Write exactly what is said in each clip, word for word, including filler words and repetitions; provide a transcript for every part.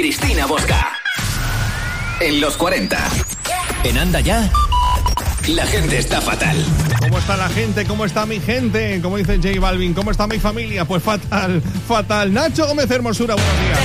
Cristina Bosca. En los cuarenta. En Anda Ya. La gente está fatal. ¿Cómo está la gente? ¿Cómo está mi gente? Como dice J Balvin, ¿cómo está mi familia? Pues fatal, fatal. Nacho Gómez Hermosura, buenos días.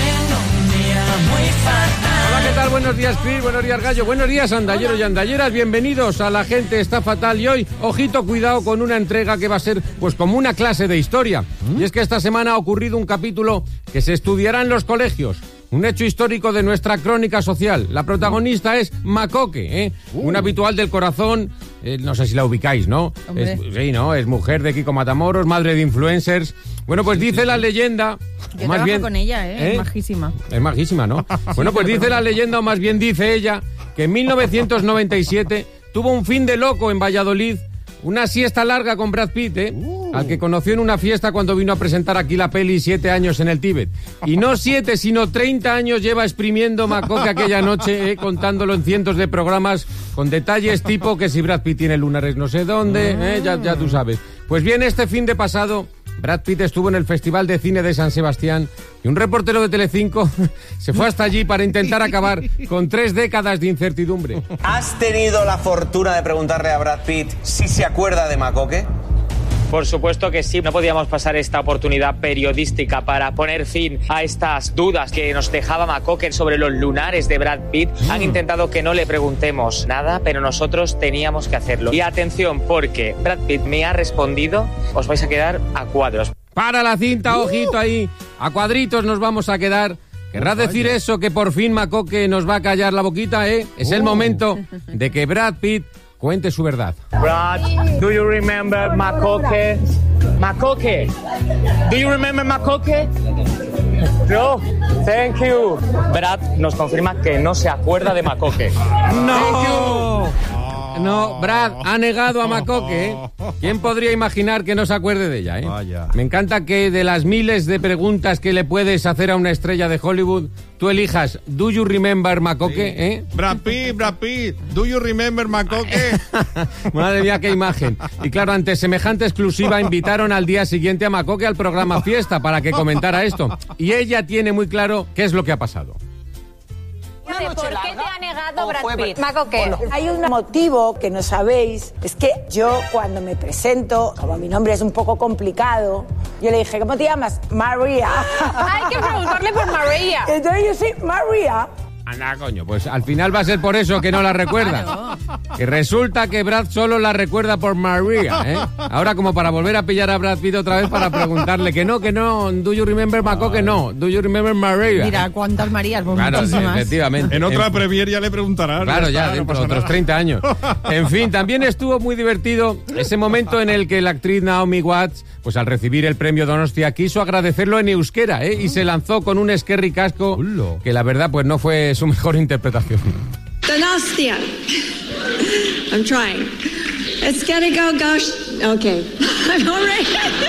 Hola, ¿qué tal? Buenos días, Chris. Buenos días, Gallo. Buenos días, andalleros y andalleras. Bienvenidos a La Gente Está Fatal. Y hoy, ojito, cuidado con una entrega que va a ser pues como una clase de historia. ¿Mm? Y es que esta semana ha ocurrido un capítulo que se estudiará en los colegios. Un hecho histórico de nuestra crónica social. La protagonista es Macoque, ¿eh? Uh. Un habitual del Corazón. Eh, no sé si la ubicáis, ¿no? Es, sí, ¿no? Es mujer de Kiko Matamoros, madre de influencers. Bueno, pues dice la leyenda... Yo más trabajo bien, con ella, ¿eh? ¿eh? Es majísima. Es majísima, ¿no? Bueno, pues dice la leyenda, o más bien dice ella, que en mil novecientos noventa y siete tuvo un fin de loco en Valladolid. Una siesta larga con Brad Pitt, ¿eh? Uh. Al que conoció en una fiesta cuando vino a presentar aquí la peli Siete años en el Tíbet. Y no siete, sino treinta años lleva exprimiendo Macoque aquella noche, ¿eh? Contándolo en cientos de programas, con detalles tipo que si Brad Pitt tiene lunares no sé dónde, ¿eh? ya, ya tú sabes. Pues bien, este fin de pasado, Brad Pitt estuvo en el Festival de Cine de San Sebastián y un reportero de Telecinco se fue hasta allí para intentar acabar con tres décadas de incertidumbre. ¿Has tenido la fortuna de preguntarle a Brad Pitt si se acuerda de Macoque? Por supuesto que sí, no podíamos pasar esta oportunidad periodística para poner fin a estas dudas que nos dejaba Macoque sobre los lunares de Brad Pitt. Mm. Han intentado que no le preguntemos nada, pero nosotros teníamos que hacerlo. Y atención, porque Brad Pitt me ha respondido, os vais a quedar a cuadros. Para la cinta, ojito ahí, a cuadritos nos vamos a quedar. ¿Querrás decir eso, que por fin Macoque nos va a callar la boquita, eh? Es el momento de que Brad Pitt cuente su verdad. Brad, do you remember Macoque? Macoque, do you remember Macoque? No, thank you. Brad nos confirma que no se acuerda de Macoque. No. No, Brad ha negado a Macoque, ¿eh? ¿Quién podría imaginar que no se acuerde de ella, eh? Vaya. Me encanta que de las miles de preguntas que le puedes hacer a una estrella de Hollywood, tú elijas ¿Do you remember Macoque? Sí. ¿Eh? Brad Pitt, Brad Pitt, ¿do you remember Macoque? Madre mía, qué imagen. Y claro, ante semejante exclusiva invitaron al día siguiente a Macoque al programa Fiesta para que comentara esto. Y ella tiene muy claro qué es lo que ha pasado. ¿Por qué te ha negado Brad Pitt? Macoque, bueno, hay un motivo que no sabéis, es que yo cuando me presento, como mi nombre es un poco complicado, yo le dije, ¿cómo te llamas? María. Hay que preguntarle por María. Entonces yo soy María. Anda, coño, pues al final va a ser por eso que no la recuerda. Claro. Que resulta que Brad solo la recuerda por María, ¿eh? Ahora como para volver a pillar a Brad Pitt otra vez para preguntarle que no, que no, do you remember Macoque? No, do you remember María. Mira, ¿cuántas Marías? Pues claro, muchísimas. Efectivamente. En otra en... premier ya le preguntarán. Claro, ya, ya dentro de otros treinta años. En fin, también estuvo muy divertido ese momento en el que la actriz Naomi Watts, pues al recibir el premio Donostia, quiso agradecerlo en euskera, ¿eh? Y se lanzó con un eskerrik asko que la verdad pues no fue su mejor interpretación. Donostia. I'm trying. Eskerrik asko. Okay. I'm all right.